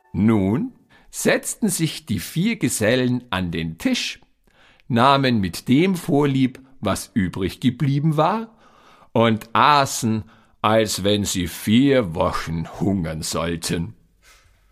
Nun setzten sich die 4 Gesellen an den Tisch, nahmen mit dem vorlieb, was übrig geblieben war, und aßen, als wenn sie 4 Wochen hungern sollten.